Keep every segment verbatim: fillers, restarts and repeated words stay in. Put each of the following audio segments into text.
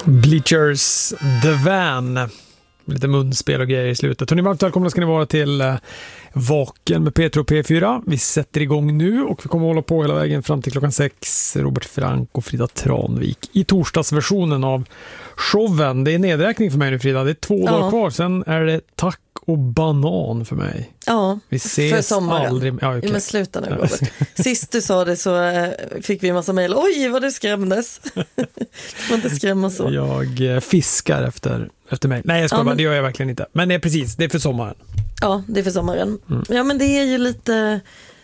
Bleachers The Van. Lite munspel och grejer i slutet. Tony, varmt välkomna ska ni vara till uh, Vaken med P tre och P fyra. Vi sätter igång nu och vi kommer hålla på hela vägen fram till klockan sex. Robert Frank och Frida Tranvik i torsdagsversionen av showen. Det är nedräkning för mig nu, Frida. Det är två ja. dagar kvar. Sen är det tack och banan för mig. Ja, vi ses för sommaren. Aldrig. Ja, okay. Men sluta nu, Robert. Sist du sa det så äh, fick vi en massa mejl. Oj, vad du skrämdes. Du får inte skrämma så. Jag äh, fiskar efter, efter mig. Nej, jag ska ja, bara, men... det gör jag verkligen inte. Men det är precis, det är för sommaren. Ja, det är för sommaren. Mm. Ja, men det är ju lite...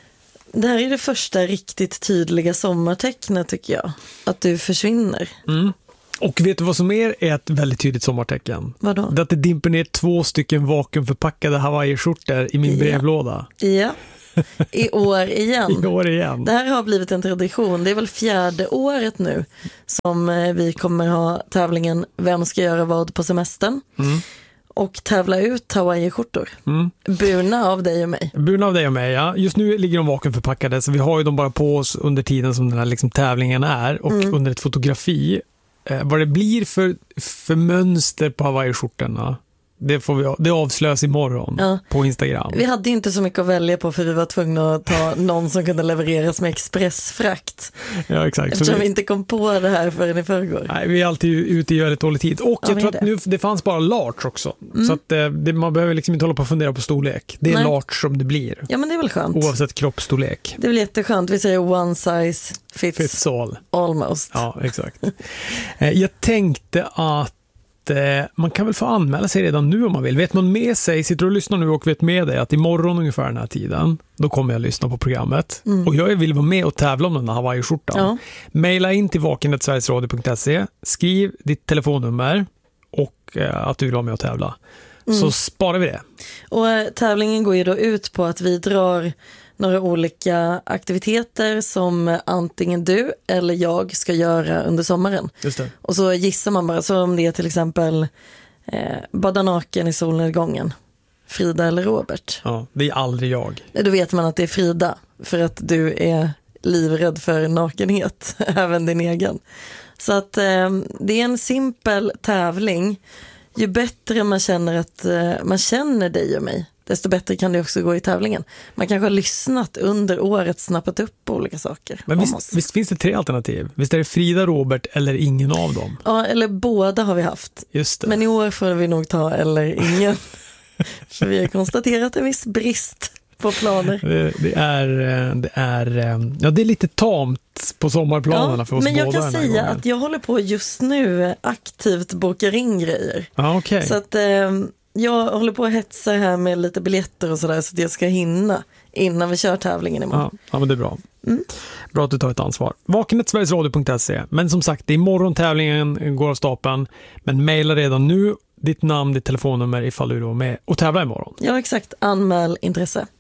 Det här är det första riktigt tydliga sommartecknet, tycker jag. Att du försvinner. Mm. Och vet du vad som är ett väldigt tydligt sommartecken? Vadå? Det att det dimper ner två stycken vakuumförpackade Hawaii-skjortor i min ja. brevlåda. Ja, i år igen. I år igen. Det här har blivit en tradition. Det är väl fjärde året nu som vi kommer ha tävlingen Vem ska göra vad på semestern? Mm. Och tävla ut Hawaii-skjortor. Mm. Burna av dig och mig. Burna av dig och mig, ja. Just nu ligger de vakuumförpackade, så vi har ju dem bara på oss under tiden som den här liksom tävlingen är. Och mm. under ett fotografi. Eh, vad det blir för, för mönster på Hawaii-skjortorna, det, får vi, det avslöjas imorgon ja. på Instagram. Vi hade inte så mycket att välja på, för vi var tvungna att ta någon som kunde levereras med expressfrakt. Ja, exakt. Eftersom vi... vi inte kom på det här förrän i förrgår. Nej, vi är alltid ute i väldigt dålig tid. Och ja, jag tror att nu, det fanns bara large också. Mm. Så att det, man behöver liksom inte hålla på att fundera på storlek. Det är Nej. large som det blir. Ja, men det är väl skönt. Oavsett kroppsstorlek. Det är väl jätteskönt. Vi säger one size fits, fits all. Almost. Ja, exakt. Jag tänkte att man kan väl få anmäla sig redan nu om man vill. Vet man med sig, sitter och lyssnar nu och vet med dig att imorgon ungefär den här tiden, då kommer jag lyssna på programmet. Mm. Och jag vill vara med och tävla om den här Hawaii-skjortan. Ja. Maila in till vaken snabel-a sverigesradio punkt se, skriv ditt telefonnummer och eh, att du vill vara med och tävla. Mm. Så sparar vi det. Och eh, tävlingen går ju då ut på att vi drar några olika aktiviteter som antingen du eller jag ska göra under sommaren. Just det. Och så gissar man bara, så om det är till exempel eh, bada naken i solnedgången, Frida eller Robert. Ja, det är aldrig jag. Då vet man att det är Frida, för att du är livrädd för nakenhet, även din egen. Så att eh, det är en simpel tävling. Ju bättre man känner att eh, man känner dig och mig, desto bättre kan det också gå i tävlingen. Man kanske har lyssnat under året, snappat upp på olika saker. Men visst, visst finns det tre alternativ? Visst är det Frida, Robert eller ingen av dem? Ja, eller båda har vi haft. Just det. Men i år får vi nog ta eller ingen. För vi har konstaterat en viss brist på planer. Det, det, är, det, är, ja, det är lite tamt på sommarplanerna ja, för oss båda. Men jag kan säga gången. att jag håller på just nu aktivt bokar in grejer. Ja, okej. Så att... Jag håller på att hetsa här med lite biljetter och sådär, så att jag ska hinna innan vi kör tävlingen imorgon. Ja, ja men det är bra. Mm. Bra att du tar ett ansvar. vaken snabel-a sverigesradio punkt se. Men som sagt, det är imorgon tävlingen går av stapeln. Men mejla redan nu ditt namn, ditt telefonnummer ifall du är med och tävlar imorgon. Ja, exakt. Anmäl intresse.